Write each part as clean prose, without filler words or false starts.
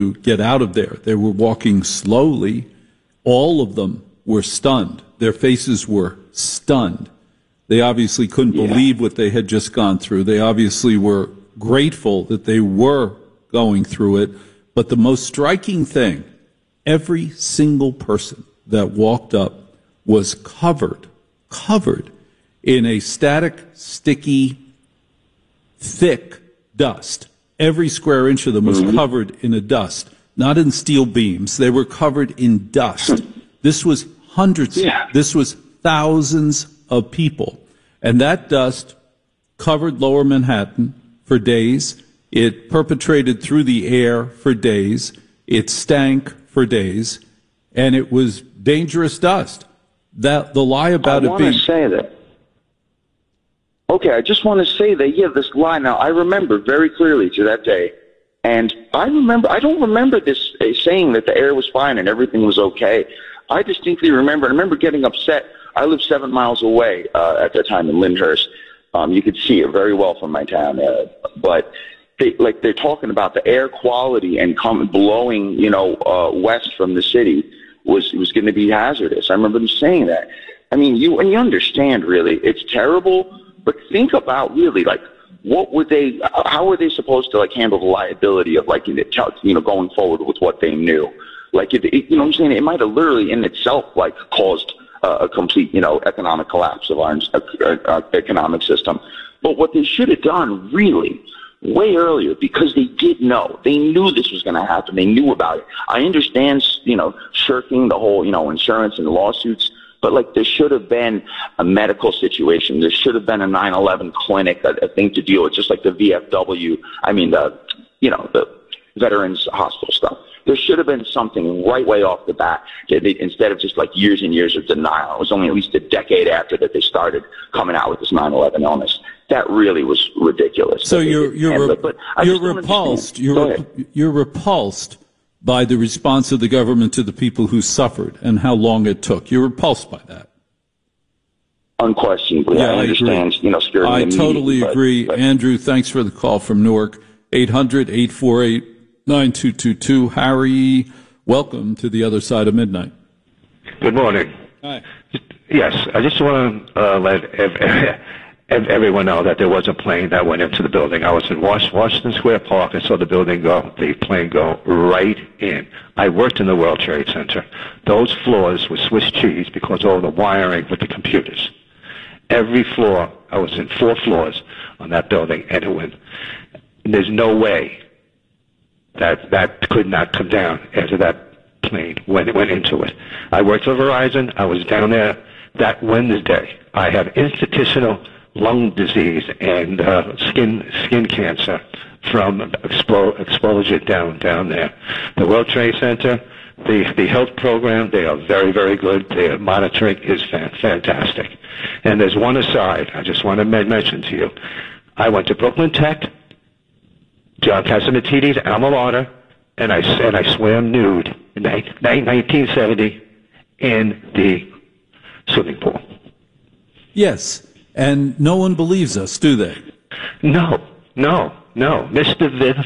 to get out of there. They were walking slowly. All of them were stunned. Their faces were stunned. They obviously couldn't believe what they had just gone through. They obviously were grateful that they were going through it. But the most striking thing, every single person that walked up was covered in a static, sticky, thick dust. Every square inch of them was covered in a dust, not in steel beams. They were covered in dust. This was hundreds, this was thousands of people. And that dust covered lower Manhattan for days. It perpetrated through the air for days. It stank for days. And it was dangerous dust. That the lie about it being... I want to say that. Okay, I just want to say that, this lie. Now, I remember very clearly to that day. And I don't remember this saying that the air was fine and everything was okay. I distinctly remember getting upset. I lived 7 miles away at that time in Lyndhurst. You could see it very well from my town. But they're talking about the air quality and blowing, west from the city was going to be hazardous. I remember them saying that. I mean, you understand, really, it's terrible. But think about really, how were they supposed to handle the liability of going forward with what they knew? What I'm saying? It might have literally in itself caused a complete, economic collapse of our economic system. But what they should have done really way earlier, because they did know, they knew this was going to happen. They knew about it. I understand, shirking the whole, insurance and lawsuits. But there should have been a medical situation. There should have been a 9/11 clinic, a thing to deal with, just like the VFW. I mean, the Veterans Hospital stuff. There should have been something right way off the bat instead of just years and years of denial. It was only at least a decade after that they started coming out with this 9/11 illness. That really was ridiculous. So you're repulsed. You're repulsed by the response of the government to the people who suffered and how long it took. You're repulsed by that. Unquestionably. Yeah, I understand, agree. I totally agree. Andrew, thanks for the call from Newark. 800-848-9222. Harry, welcome to the other side of midnight. Good morning. Hi. Yes, I just want to let everyone know that there was a plane that went into the building. I was in Washington Square Park. I saw the plane go right in. I worked in the World Trade Center. Those floors were Swiss cheese because of all the wiring with the computers. Every floor, I was in 4 floors on that building, and it went. There's no way that could not come down after that plane when it went into it. I worked for Verizon. I was down there that Wednesday. I had institutional lung disease and skin cancer from exposure down there. The World Trade Center, the health program, they are very, very good. Their monitoring is fantastic. And there's one aside I just want to mention to you. I went to Brooklyn Tech, John Catsimatidis, alma mater, and I swam nude in 1970 in the swimming pool. Yes. And no one believes us, do they? No. Mr.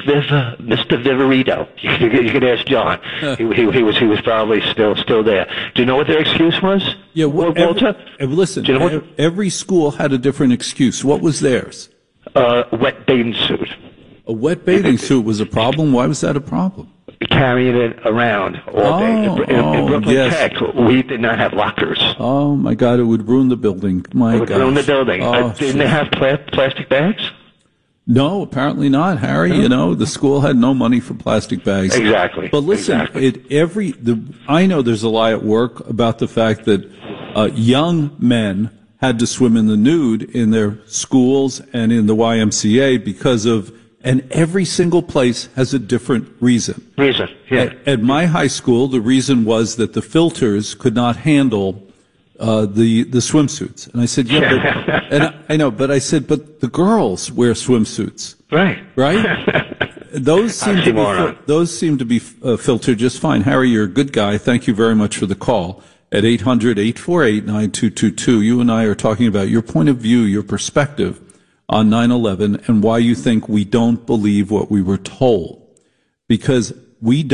Viverito. You could ask John. He was probably still there. Do you know what their excuse was? Yeah, Walter? Listen, do you know every school had a different excuse. What was theirs? Wet bathing suit. A wet bathing suit was a problem? Why was that a problem? Carrying it around all day. In Brooklyn Tech, we did not have lockers. Oh, my God, it would ruin the building. It would ruin the building. Didn't they have plastic bags? No, apparently not, Harry. The school had no money for plastic bags. Exactly. But listen, I know there's a lie at work about the fact that young men had to swim in the nude in their schools and in the YMCA because of... And every single place has a different reason. Yeah. At my high school, the reason was that the filters could not handle the swimsuits. And I said, but I said, but the girls wear swimsuits. Right? Those seem to be filtered just fine. Harry, you're a good guy. Thank you very much for the call. At 800-848-9222, you and I are talking about your point of view, your perspective on 9/11 and why you think we don't believe what we were told. Because we